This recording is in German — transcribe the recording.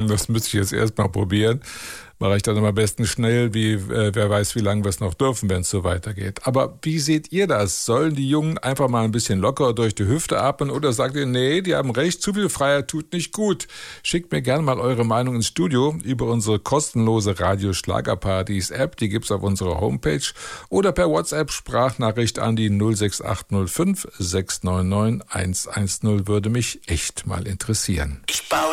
Das müsste ich jetzt erstmal probieren. Mache ich dann am besten schnell, wer weiß, wie lange wir es noch dürfen, wenn es so weitergeht. Aber wie seht ihr das? Sollen die Jungen einfach mal ein bisschen lockerer durch die Hüfte atmen oder sagt ihr, nee, die haben recht, zu viel Freiheit tut nicht gut? Schickt mir gerne mal eure Meinung ins Studio über unsere kostenlose Radio-Schlagerpartys-App, die gibt's auf unserer Homepage, oder per WhatsApp-Sprachnachricht an die 06805 699 110, würde mich echt mal interessieren.